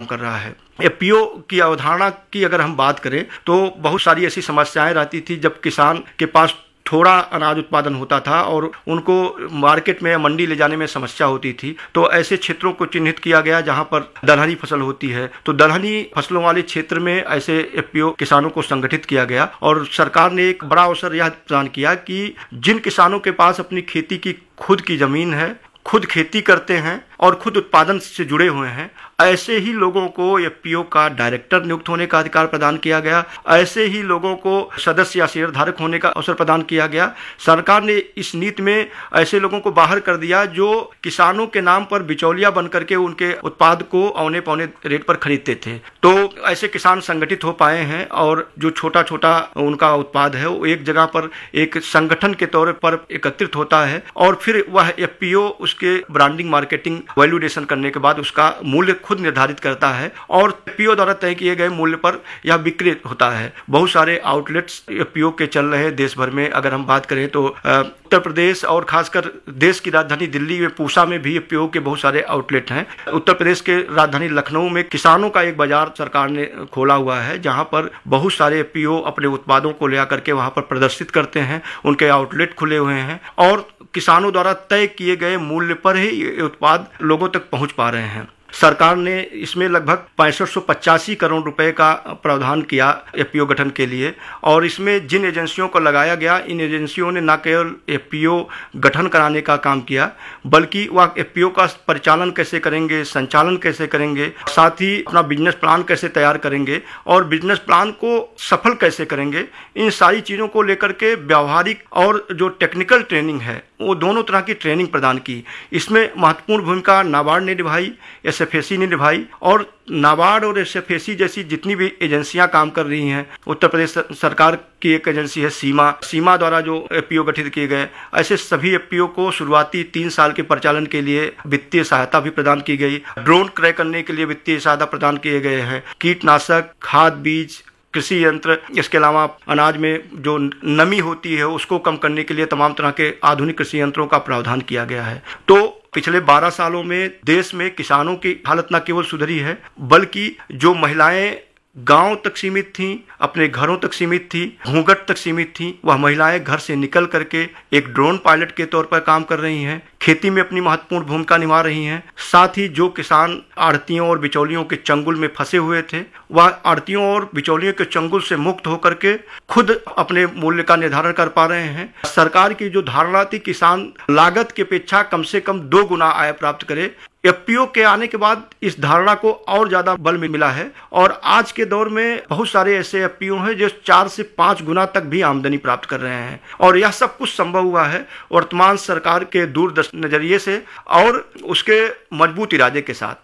कर रहा है। एफपीओ की अवधारणा की अगर हम बात करें तो बहुत सारी ऐसी समस्याएं रहती थी जब किसान के पास थोड़ा अनाज उत्पादन होता था और उनको मार्केट में या मंडी ले जाने में समस्या होती थी, तो ऐसे क्षेत्रों को चिन्हित किया गया जहां पर दलहनी फसल होती है। तो दलहनी फसलों वाले क्षेत्र में ऐसे एफपीओ किसानों को संगठित किया गया और सरकार ने एक बड़ा अवसर यह प्रदान किया कि जिन किसानों के पास अपनी खेती की खुद की जमीन है, खुद खेती करते हैं और खुद उत्पादन से जुड़े हुए हैं, ऐसे ही लोगों को एफपीओ का डायरेक्टर नियुक्त होने का अधिकार प्रदान किया गया। ऐसे ही लोगों को सदस्य या शेयरधारक होने का अवसर प्रदान किया गया। सरकार ने इस नीति में ऐसे लोगों को बाहर कर दिया जो किसानों के नाम पर बिचौलिया बन करके उनके उत्पाद को औने पौने रेट पर खरीदते थे। तो ऐसे किसान संगठित हो पाए हैं और जो छोटा छोटा उनका उत्पाद है वो एक जगह पर एक संगठन के तौर पर एकत्रित होता है और फिर वह एफपीओ उसके ब्रांडिंग, मार्केटिंग, वैल्यूडेशन करने के बाद उसका मूल्य खुद निर्धारित करता है और एफपीओ द्वारा तय किए गए मूल्य पर यह बिक्री होता है। बहुत सारे आउटलेट्स एफपीओ के चल रहे हैं देश भर में। अगर हम बात करें तो उत्तर प्रदेश और खासकर देश की राजधानी दिल्ली में पूसा में भी एफपीओ के बहुत सारे आउटलेट हैं। उत्तर प्रदेश के राजधानी लखनऊ में किसानों का एक बाजार सरकार ने खोला हुआ है जहां पर बहुत सारे एफपीओ अपने उत्पादों को ले आकर के वहां पर प्रदर्शित करते हैं। उनके आउटलेट खुले हुए हैं और किसानों द्वारा तय किए गए मूल्य पर ही ये उत्पाद लोगों तक पहुंच पा रहे हैं। सरकार ने इसमें लगभग 6585 करोड़ रुपए का प्रावधान किया एफपीओ गठन के लिए और इसमें जिन एजेंसियों को लगाया गया, इन एजेंसियों ने न केवल एफपीओ गठन कराने का काम किया बल्कि वह एफपीओ का परिचालन कैसे करेंगे, संचालन कैसे करेंगे, साथ ही अपना बिजनेस प्लान कैसे तैयार करेंगे और बिजनेस प्लान को सफल कैसे करेंगे, इन सारी चीज़ों को लेकर के व्यावहारिक और जो टेक्निकल ट्रेनिंग है वो दोनों तरह की ट्रेनिंग प्रदान की। इसमें महत्वपूर्ण भूमिका नाबार्ड ने निभाई, एसएफएसी ने निभाई और नाबार्ड और एसएफएसी जैसी जितनी भी एजेंसियां काम कर रही हैं, उत्तर प्रदेश सरकार की एक एजेंसी है सीमा द्वारा जो एफपीओ गठित किए गए, ऐसे सभी एफपीओ को शुरुआती 3 साल के परिचालन के लिए वित्तीय सहायता भी प्रदान की गई। ड्रोन क्रय करने के लिए वित्तीय सहायता प्रदान किए गए हैं। कीटनाशक, खाद, बीज, कृषि यंत्र, इसके अलावा अनाज में जो नमी होती है उसको कम करने के लिए तमाम तरह के आधुनिक कृषि यंत्रों का प्रावधान किया गया है। तो पिछले 12 सालों में देश में किसानों की हालत न केवल सुधरी है बल्कि जो महिलाएं गांव तक सीमित थीं, अपने घरों तक सीमित थी, घूंघट तक सीमित थी, वह महिलाएं घर से निकल करके एक ड्रोन पायलट के तौर पर काम कर रही हैं, खेती में अपनी महत्वपूर्ण भूमिका निभा रही हैं। साथ ही जो किसान आढ़तियों और बिचौलियों के चंगुल में फंसे हुए थे वह आढ़तियों और बिचौलियों के चंगुल से मुक्त होकर के खुद अपने मूल्य का निर्धारण कर पा रहे हैं। सरकार की जो धारणा थी किसान लागत की अपेक्षा कम से कम 2 गुना आय प्राप्त करे, एफपीओ के आने के बाद इस धारणा को और ज्यादा बल मिला है और आज के दौर में बहुत सारे ऐसे एफपीओ हैं जो 4 से 5 गुना तक भी आमदनी प्राप्त कर रहे हैं और यह सब कुछ संभव हुआ है वर्तमान सरकार के दूरदर्शी नजरिए से और उसके मजबूत इरादे के साथ।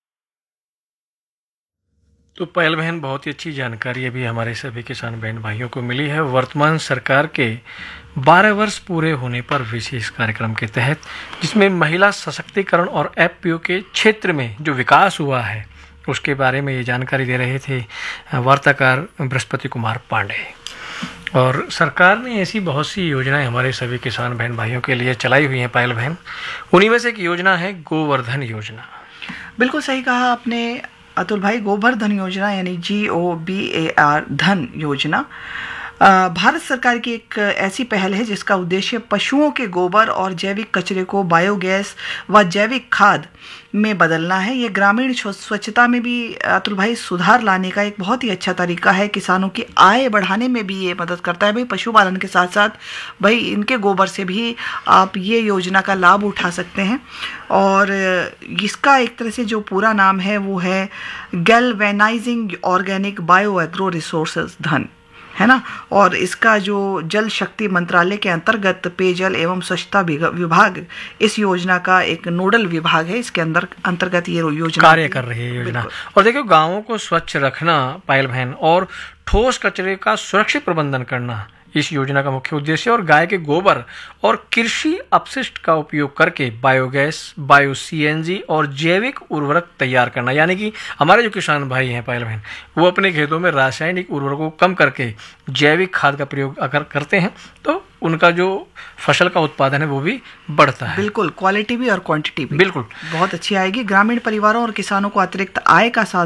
तो पायल बहन, बहुत ही अच्छी जानकारी अभी हमारे सभी किसान बहन भाइयों को मिली है वर्तमान सरकार के 12 वर्ष पूरे होने पर विशेष कार्यक्रम के तहत, जिसमें महिला सशक्तिकरण और एफपीओ के क्षेत्र में जो विकास हुआ है उसके बारे में ये जानकारी दे रहे थे वार्ताकार बृहस्पति कुमार पांडे। और सरकार ने ऐसी बहुत सी योजनाएं हमारे सभी किसान बहन भाइयों के लिए चलाई हुई हैं पायल बहन। उन्हीं में से एक योजना है गोवर्धन योजना। बिल्कुल सही कहा आपने अतुल भाई। गोवर्धन योजना यानी GOBAR धन योजना भारत सरकार की एक ऐसी पहल है जिसका उद्देश्य पशुओं के गोबर और जैविक कचरे को बायोगैस व जैविक खाद में बदलना है। ये ग्रामीण स्वच्छता में भी अतुल भाई सुधार लाने का एक बहुत ही अच्छा तरीका है। किसानों की आय बढ़ाने में भी ये मदद करता है। भाई पशुपालन के साथ साथ भाई इनके गोबर से भी आप ये योजना का लाभ उठा सकते हैं और इसका एक तरह से जो पूरा नाम है वो है galvanising organic bio agro resources धन, है ना। और इसका जो जल शक्ति मंत्रालय के अंतर्गत पेयजल एवं स्वच्छता विभाग इस योजना का एक नोडल विभाग है। इसके अंतर्गत ये योजना कार्य कर रही है योजना। और देखिए, गांवों को स्वच्छ रखना पायल बहन और ठोस कचरे का सुरक्षित प्रबंधन करना इस योजना का मुख्य उद्देश्य। और गाय के गोबर और कृषि अपशिष्ट का उपयोग करके बायोगैस, बायो CNG और जैविक उर्वरक तैयार करना, यानी कि हमारे जो किसान भाई हैं पायल बहन, वो अपने खेतों में रासायनिक उर्वरकों को कम करके जैविक खाद का प्रयोग अगर करते हैं तो उनका जो फसल का उत्पादन है वो भी बढ़ता है। बिल्कुल, क्वालिटी भी और क्वांटिटी भी बिल्कुल बहुत अच्छी आएगी। ग्रामीण परिवारों और किसानों को अतिरिक्त आय का साधन